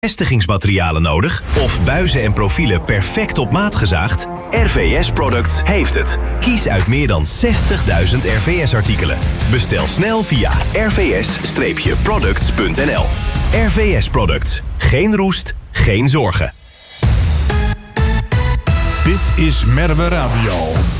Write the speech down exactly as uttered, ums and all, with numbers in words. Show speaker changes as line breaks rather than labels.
Bevestigingsmaterialen nodig of buizen en profielen perfect op maat gezaagd? R V S Products heeft het. Kies uit meer dan zestigduizend R V S-artikelen. Bestel snel via r v s products punt n l. R V S Products. Geen roest, geen zorgen.
Dit is Merwe Radio.